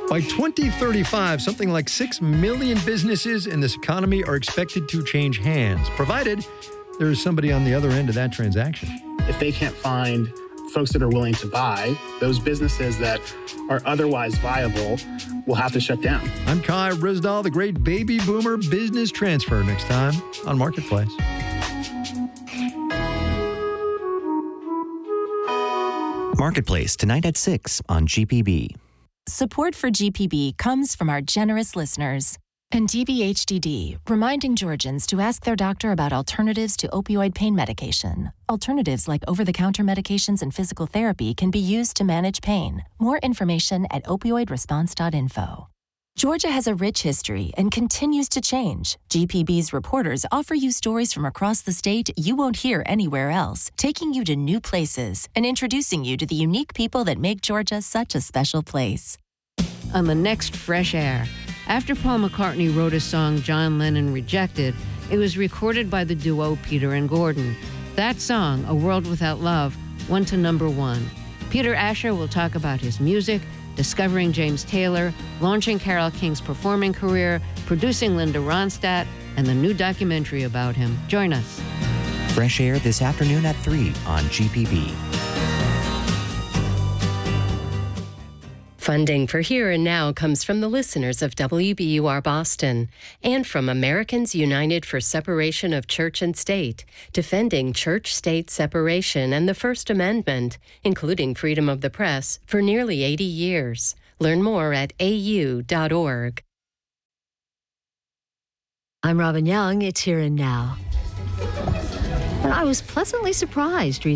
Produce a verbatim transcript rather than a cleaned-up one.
By twenty thirty-five, something like six million businesses in this economy are expected to change hands, provided there is somebody on the other end of that transaction. If they can't find folks that are willing to buy, those businesses that are otherwise viable will have to shut down. I'm Kai Ryssdal, the great baby boomer business transfer, next time on Marketplace. Marketplace, tonight at six on G P B. Support for G P B comes from our generous listeners. And D B H D D, reminding Georgians to ask their doctor about alternatives to opioid pain medication. Alternatives like over-the-counter medications and physical therapy can be used to manage pain. More information at opioid response dot info. Georgia has a rich history and continues to change. G P B's reporters offer you stories from across the state you won't hear anywhere else, taking you to new places and introducing you to the unique people that make Georgia such a special place. On the next Fresh Air, after Paul McCartney wrote a song John Lennon rejected, it was recorded by the duo Peter and Gordon. That song, A World Without Love, went to number one. Peter Asher will talk about his music, discovering James Taylor, launching Carole King's performing career, producing Linda Ronstadt, and the new documentary about him. Join us. Fresh Air this afternoon at three on G P B. Funding for Here and Now comes from the listeners of W B U R Boston and from Americans United for Separation of Church and State, defending church-state separation and the First Amendment, including freedom of the press, for nearly eighty years. Learn more at A U dot org. I'm Robin Young. It's Here and Now. I was pleasantly surprised